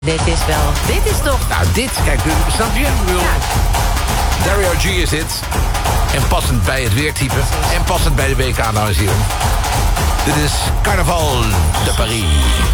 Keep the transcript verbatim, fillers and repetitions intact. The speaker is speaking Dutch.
Dit is wel... Dit is toch... Nou, dit, kijk, snap je? Ik bedoel, Ja. Dario G is dit. En passend bij het weertype. En passend bij de W K, nou is hier. Dit is Carnaval de Paris.